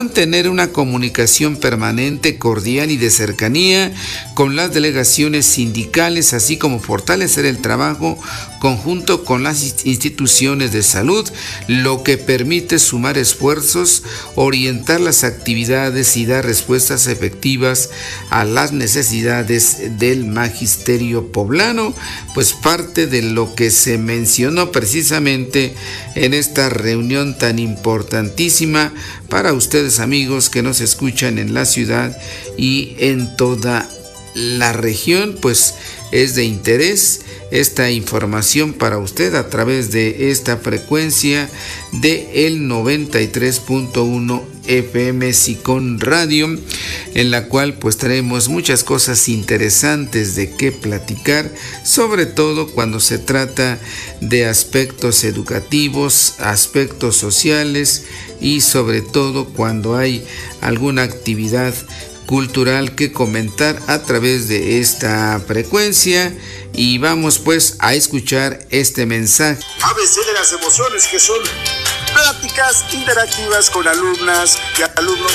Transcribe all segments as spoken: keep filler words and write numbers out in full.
Mantener una comunicación permanente, cordial y de cercanía con las delegaciones sindicales, así como fortalecer el trabajo conjunto con las instituciones de salud, lo que permite sumar esfuerzos, orientar las actividades y dar respuestas efectivas a las necesidades del magisterio poblano, pues parte de lo que se mencionó precisamente en esta reunión tan importantísima para ustedes, amigos que nos escuchan en la ciudad y en toda la región. Pues es de interés esta información para usted a través de esta frecuencia de el noventa y tres punto uno F M Sicón Radio, en la cual pues traemos muchas cosas interesantes de qué platicar, sobre todo cuando se trata de aspectos educativos, aspectos sociales y sobre todo cuando hay alguna actividad cultural que comentar a través de esta frecuencia. Y vamos pues a escuchar este mensaje. A B C de las emociones, que son pláticas interactivas con alumnas y alumnos.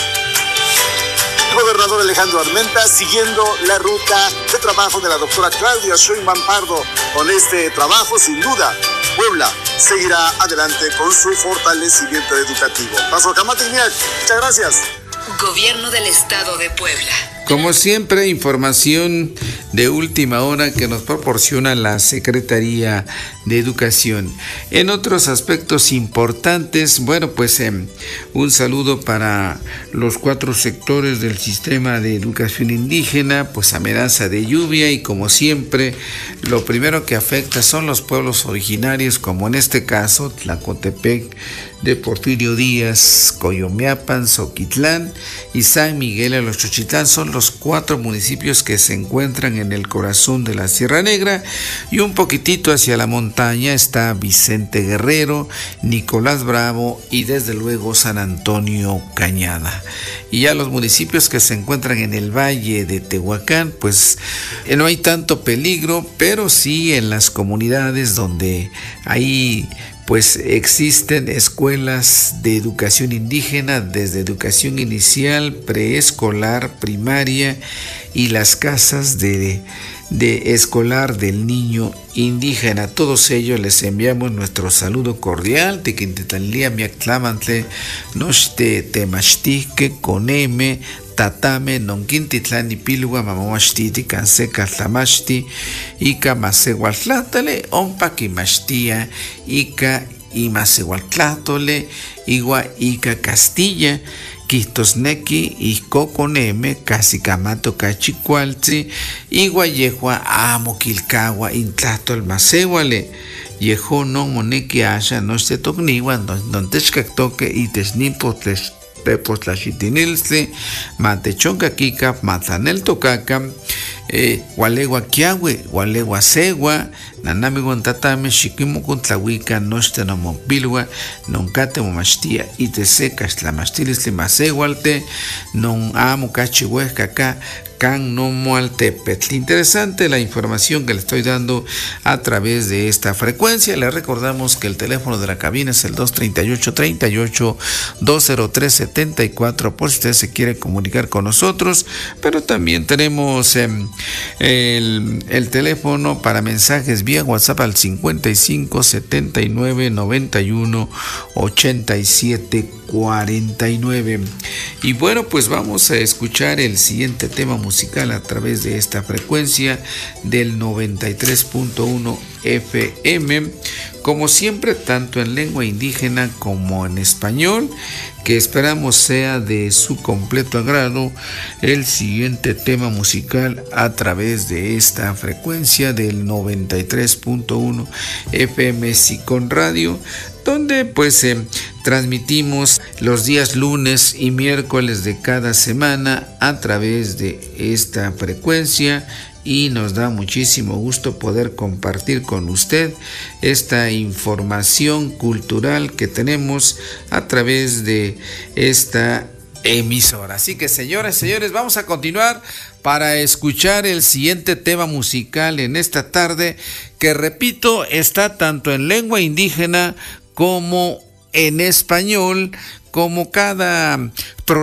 El gobernador Alejandro Armenta siguiendo la ruta de trabajo de la doctora Claudia Sheinbaum Pardo. Con este trabajo, sin duda, Puebla seguirá adelante con su fortalecimiento educativo. Paso Camate, muchas gracias. Gobierno del Estado de Puebla. Como siempre, información de última hora que nos proporciona la Secretaría de Educación. En otros aspectos importantes, bueno, pues eh, un saludo para los cuatro sectores del sistema de educación indígena, pues amenaza de lluvia y como siempre, lo primero que afecta son los pueblos originarios, como en este caso Tlacotepec de Porfirio Díaz, Coyomeapan, Zoquitlán y San Miguel de los Xochitlán. Son los cuatro municipios que se encuentran en el corazón de la Sierra Negra, y un poquitito hacia la montaña está Vicente Guerrero, Nicolás Bravo y desde luego San Antonio Cañada. Y ya los municipios que se encuentran en el valle de Tehuacán, pues no hay tanto peligro, pero sí en las comunidades donde hay pues existen escuelas de educación indígena, desde educación inicial, preescolar, primaria y las casas de, de escolar del niño indígena. A todos ellos les enviamos nuestro saludo cordial. Tiquintitanlía miactlamantle, nochte temachtique coneme, tatame nonquintitlán y pilgua mamamastiti canseca tlamachti ica masehualtlátale ompa quimachtia ica imasehualtlátole igua ica Castilla quistosnequi ihco coneme casicamato cachicualtzi igua yehua amo quilcagua intlahtol masehuale yeho non moneki asha nochte tocniwa non techcactoque y technipotles pues la chitinilse, matechonca kika, matanel tocaca, eh, walegua kiawe, walegua segua, nanami guantatame, shikimo kuntlahuica, nochte no mopilwa, noncate momachtia, y te secas la mastilis masegualte, non amo cachihuesca acá, Can no Mualtepetl. Interesante la información que le estoy dando a través de esta frecuencia. Le recordamos que el teléfono de la cabina es el dos treinta y ocho, treinta y ocho, dos cero tres, setenta y cuatro por si usted se quiere comunicar con nosotros, pero también tenemos eh, el, el teléfono para mensajes vía WhatsApp al cincuenta y cinco, setenta y nueve, noventa y uno, ochenta y siete, cuarenta y nueve. Y bueno, pues vamos a escuchar el siguiente tema musical a través de esta frecuencia del noventa y tres punto uno F M, como siempre tanto en lengua indígena como en español, que esperamos sea de su completo agrado el siguiente tema musical a través de esta frecuencia del noventa y tres punto uno F M Sicón Radio, donde pues eh, transmitimos los días lunes y miércoles de cada semana a través de esta frecuencia, y nos da muchísimo gusto poder compartir con usted esta información cultural que tenemos a través de esta emisora. Así que, señoras y señores, vamos a continuar para escuchar el siguiente tema musical en esta tarde, que repito, está tanto en lengua indígena como en español, como cada